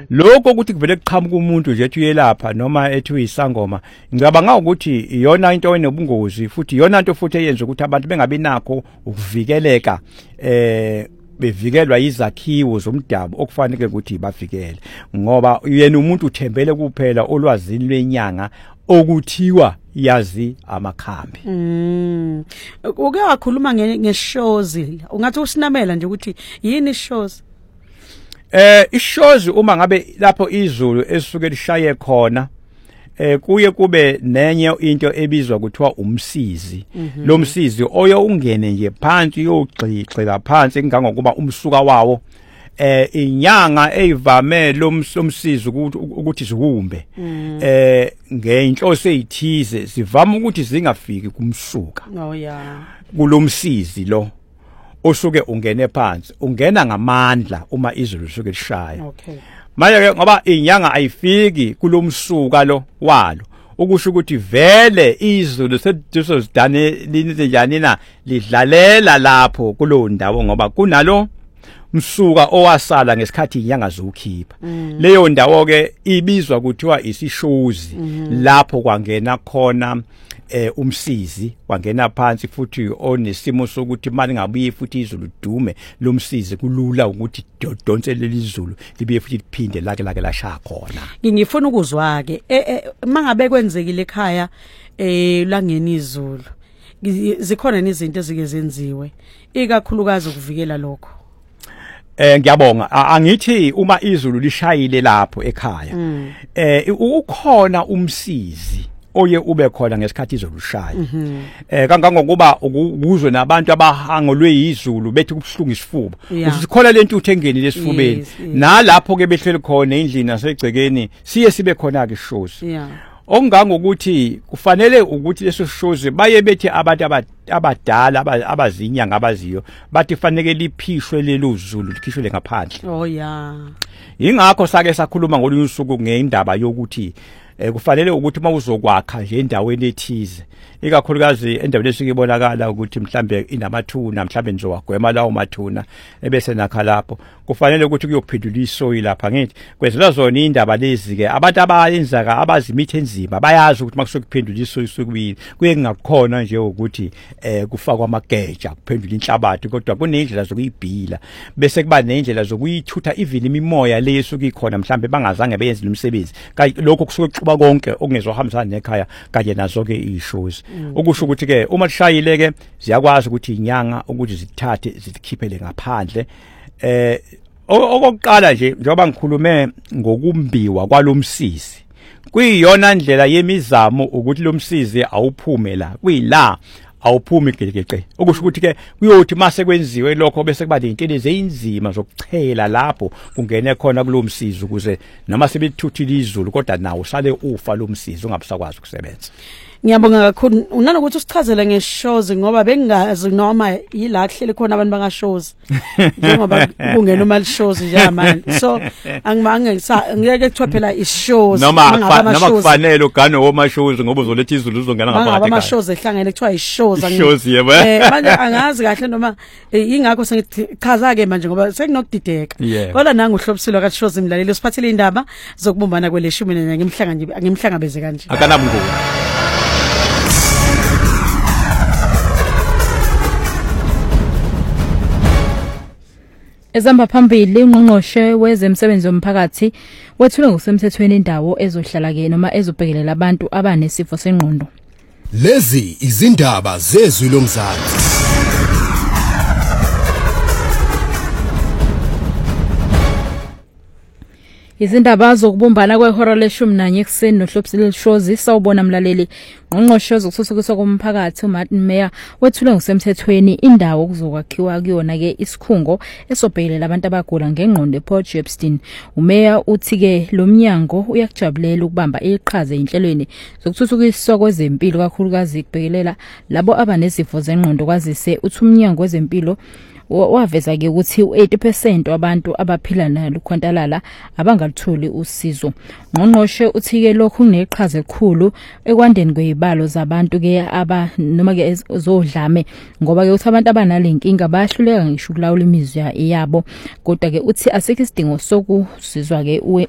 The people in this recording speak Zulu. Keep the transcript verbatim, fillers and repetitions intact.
lokho ukuthi kuvele kuqhamuka umuntu nje ethi uyelapha noma ethi uyisangoma ngicabanga ukuthi iyona into enobungozi futhi iyona into futhi eyenza ukuthi abantu bengabi nakho ukuvikeleka eh bevikelwa izakhiwo zomdabu okufanele ukuthi bavikele ngoba yena umuntu uthembele kuphela olwazini lwenyanga okuthiwa yazi amakhambi. Mm. Uke wakhuluma ngeshozi. Ungathi usinamela nje ukuthi yini ishozi? Eh ishozi uma ngabe lapho izulu esuke lishaye khona eh kuye kube nenye into ebizwa kuthiwa umsizi. Lo msizi oyo ungene nje phansi uyogxigxela phansi ngangokuba umsuka wawo eh inyanga eyivame lo msizi ukuthi zikumbe eh ngenhloso ezithize sivama ukuthi zingafiki kumsuka. Oh yeah. Kulomsizi lo osuke ungene phansi ungena ngamandla uma izulu lisuke lishaya. Okay. Manje ngoba inyanga ayifiki kulomsuka lo walo ukusho ukuthi vele izulu sediso sidane linjani na lidlalela lapho kulo ndawo ngoba kunalo msuka owasala ngesikhathi inyanga zokukhipha. Mm. Leyo ndawo ke ibizwa kuthiwa isishozi. Mm-hmm. Lapho kwangena khona eh umsizi wangena phansi futhi onesimo sokuthi manje ngabuye futhi izulu dume lo msizi kulula ukuthi donse lelizulu libuye futhi liphinde lake lake lashaya khona. Ngifuna ukuzwa ke mangabe kwenzekile ekhaya eh langeni izulu zikhona izinto ezike zenziwe ikakhulukazi ukuvikela lokho. Eh ngiyabonga angithi uma izulu lishayile lapho ekhaya mm. eh ukhona umsizi oye ube khona ngesikhathi izulu lishaya. Mm-hmm. Eh kangangokuba ukuzwe nabantu abahangolwe izulu bethi kubhlungu isifuba. Yeah. Usikhona lento uthengeni lesifubeni. Yes, yes. Nalapho ke behleli khona endlini nasegcekeni siye sibe khona ke ishozi. Yeah. Ongangokuthi kufanele ukuthi leso shozi baye bethi abantu abadala abazinyanga abaziyo bathi fanele liphishwe lelo zulu likhishwe ngaphandle. Oh yeah. Ingakho sake sakhuluma ngolunye usuku ngeindaba yokuthi eh kufanele ukuthi mawuzokwakha nje endaweni ethize ikakhulukazi endaweni esikibonakala ukuthi mhlambe inamathuna mhlambe nizowagwema lawo mathuna ebese nakha lapho kufanele ukuthi kuyophindula isoil lapha ngithi kwenzela zona indaba lezi ke abantu abayenza ka abazimithe enzima bayazi ukuthi makusokuphendula isoil sokubili kuye kungakhona nje ukuthi eh kufakwa amageja kuphendula inhlabathi kodwa kunendlela zokuyibhila bese kuba nendlela zokuyithutha even imimoya lesuku ikhona mhlambe bangazange beyenze umsebenzi lokho kusuke konke okungezohambisana nekhaya kanye nazo ke ishozi. Mm. Ukusho ukuthi ke uma lishayile ke ziyakwazi ukuthi inyanga ukuthi zithathe zikhiphele ngaphandle. Eh okokuqala nje njengoba ngikhulume ngokumbiwa kwalomsizi kuyiyona ndlela yemizamo ukuthi lo msizi awuphume la kuyila awuphumi gegeqe okusho ukuthi ke kuyothi mase kwenziwe lokho bese kuba lentele zeinzima zokuchela lapho kungene khona kulomsizi ukuze noma sebethuthile izulu kodwa nawo sale ufa lomsizi ungabusakwazi ukusebenza. Ngiyabonga kakhulu unanokuthi usichazele ngeshozi ngoba bengazi noma yila kuhlele khona abantu bangashozi njengoba kungena uma lishozi nje manje so angimange ngeke kuthiwa phela ishozi noma noma kufanele ugane womashozi ngoba uzoletha izulu uzongena ngaphakathi ngaba amashozi ehlangene kuthiwa ishozi ishozi yebo eh manje angazi kahle noma ingakho sengithi chaza ke manje ngoba sekunokudideka kodwa nanga uhlobisilo kashozi imlaleli usiphathele indaba zokubumbana kweleshumi nanye ngimhlanga nje ngimhlangabeze kanje akanabungu. Ezamba phambili ungqongqoshe wezemsebenzi womphakathi wethule ngokusemthethweni indawo ezohlala ke noma ezobhekelela abantu abanesifo sengqondo. Lezi izindaba zezwi lomzansi. Izindaba zokubumbana kwehora leshumi nanye ekseni nohlophisile shozi sawubona mlaleli ngqongqoshe zokuthuthukiswa komphakathi uMartin Meyer wethule ngokusemthethweni indawo kuzokwakhiwa kuyona ke isikhungo esobhekelela abantu abagula ngengqondo ePort Shepstone. uMeyer uthi ke lo mnyango uyakujabulela ukubamba iqhaza enhlelweni zokuthuthukiswa kwezempilo kakhulukazi kubhekelela labo abanezifo zengqondo kwazise uthi umnyango wezempilo waveza ke ukuthi eighty percent wabantu abaphila nalokhwantalala abangalutholi usizo. Ngqongqoshe uthi ke lokhu kuneqhaza elikhulu ekwandeni kwezibalo zabantu ke aba noma ke zodlame ngoba ke uthi abantu abanalenkinga bayahluleka ngisho ukulawula imizwa yabo kodwa ke uthi asikho isidingo sokusizwa ke